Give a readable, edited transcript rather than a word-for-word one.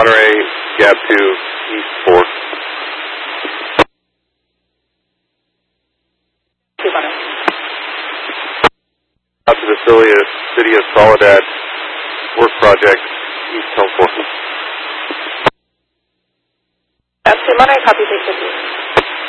Monterey, Gap 2, East 4. Out to the City of Soledad Work Project, East Home 4. Gap 2 Monterey, copy 650.